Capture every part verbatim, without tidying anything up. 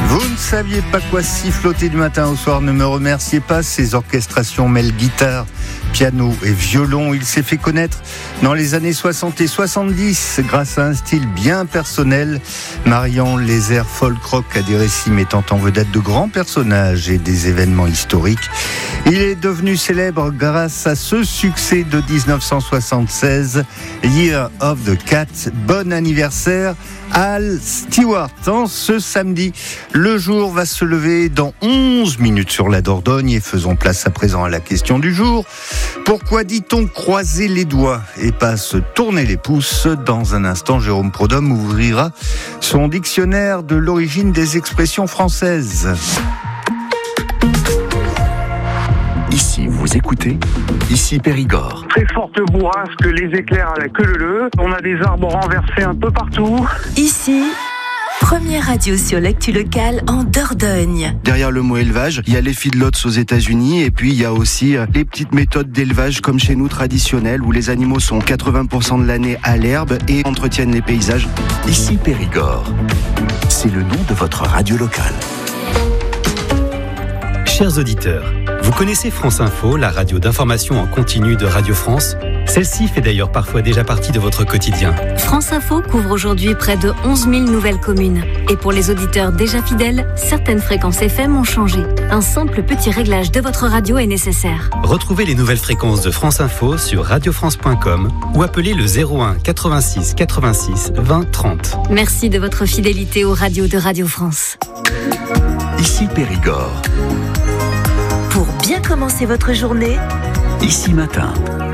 Vous ne saviez pas quoi siffloter du matin au soir, ne me remerciez pas. Ces orchestrations mêlent guitare, piano et violon. Il s'est fait connaître dans les années soixante et soixante-dix grâce à un style bien personnel, mariant les airs folk rock à des récits mettant en vedette de grands personnages et des événements historiques. Il est devenu célèbre grâce à ce succès de dix-neuf cent soixante-seize, Year of the Cat. Bon anniversaire Al Stewart. En ce samedi, le jour va se lever dans onze minutes sur la Dordogne et faisons place à présent à la question du jour. Pourquoi dit-on croiser les doigts et pas se tourner les pouces? Dans un instant, Jérôme Prodhomme ouvrira son dictionnaire de l'origine des expressions françaises. Ici, vous écoutez, ici Périgord. Très forte bourrasque, les éclairs à la queue leu-leu. On a des arbres renversés un peu partout. Ici, première radio sur l'actu locale en Dordogne. Derrière le mot élevage, il y a les feedlots aux États-Unis et puis il y a aussi les petites méthodes d'élevage comme chez nous traditionnelles où les animaux sont quatre-vingts pour cent de l'année à l'herbe et entretiennent les paysages. Ici Périgord. C'est le nom de votre radio locale. Chers auditeurs, vous connaissez France Info, la radio d'information en continu de Radio France? Celle-ci fait d'ailleurs parfois déjà partie de votre quotidien. France Info couvre aujourd'hui près de onze mille nouvelles communes. Et pour les auditeurs déjà fidèles, certaines fréquences F M ont changé. Un simple petit réglage de votre radio est nécessaire. Retrouvez les nouvelles fréquences de France Info sur radio france point com ou appelez le zéro un quatre-vingt-six quatre-vingt-six vingt trente. Merci de votre fidélité aux radios de Radio France. Ici Périgord. Pour bien commencer votre journée, Ici Matin.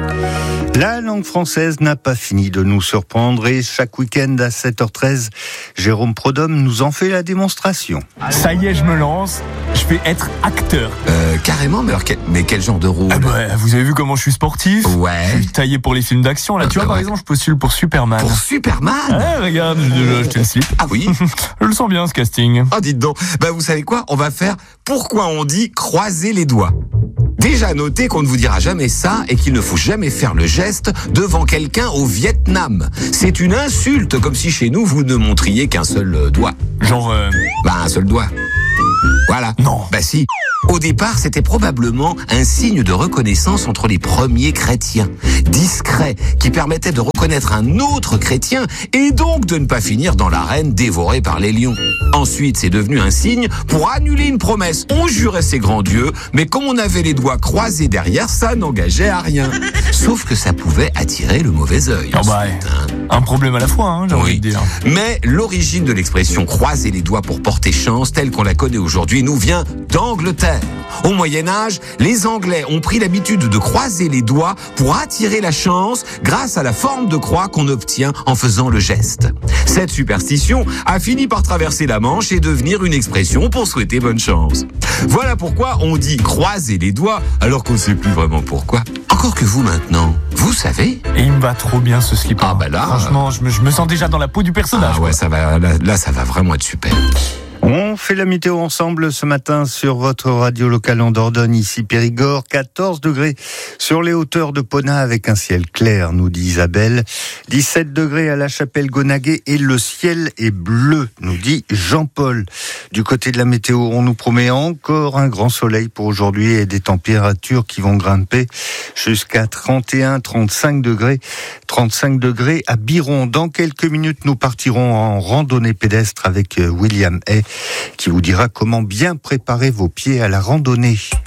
La langue française n'a pas fini de nous surprendre et chaque week-end à sept heures treize, Jérôme Prodhomme nous en fait la démonstration. Ça y est, je me lance, je vais être acteur. Euh, carrément, mais, alors, quel, mais quel genre de rôle? Ah bah, vous avez vu comment je suis sportif? Ouais. Je suis taillé pour les films d'action, là. Ah tu vois, bah par ouais. exemple, je postule pour Superman. Pour Superman? Ouais, regarde, j'ai déjà acheté le slip. Ah oui? Je le sens bien, ce casting. Oh, dites donc. Bah, vous savez quoi? On va faire pourquoi on dit croiser les doigts. Déjà notez qu'on ne vous dira jamais ça et qu'il ne faut jamais faire le geste devant quelqu'un au Vietnam. C'est une insulte, comme si chez nous vous ne montriez qu'un seul euh, doigt. Genre, euh... Bah, un seul doigt. Voilà. Non. Bah si. Au départ, c'était probablement un signe de reconnaissance entre les premiers chrétiens. Discret, qui permettait de reconnaître un autre chrétien et donc de ne pas finir dans l'arène dévoré par les lions. Ensuite, c'est devenu un signe pour annuler une promesse. On jurait ses grands dieux, mais comme on avait les doigts croisés derrière, ça n'engageait à rien. Sauf que ça pouvait attirer le mauvais œil. Oh bah, hein. Un problème à la fois, hein, j'ai Oui. envie de dire. Mais l'origine de l'expression croiser les doigts pour porter chance, telle qu'on la connaît aujourd'hui, nous vient d'Angleterre. Au Moyen-Âge, les Anglais ont pris l'habitude de croiser les doigts pour attirer la chance grâce à la forme de croix qu'on obtient en faisant le geste. Cette superstition a fini par traverser la Manche et devenir une expression pour souhaiter bonne chance. Voilà pourquoi on dit croiser les doigts alors qu'on ne sait plus vraiment pourquoi. Encore que vous maintenant, vous savez? Et il me va trop bien ce slip. Ah bah là... Franchement, je me, je me sens déjà dans la peau du personnage. Ah ouais, ça va, là, là, ça va vraiment être super. On fait la météo ensemble ce matin sur votre radio locale en Dordogne, ici Périgord, quatorze degrés sur les hauteurs de Pona avec un ciel clair, nous dit Isabelle, dix-sept degrés à la Chapelle-Gonaguet et le ciel est bleu, nous dit Jean-Paul. Du côté de la météo, on nous promet encore un grand soleil pour aujourd'hui et des températures qui vont grimper jusqu'à trente et un à trente-cinq degrés, trente-cinq degrés à Biron. Dans quelques minutes, nous partirons en randonnée pédestre avec William Hay, qui vous dira comment bien préparer vos pieds à la randonnée.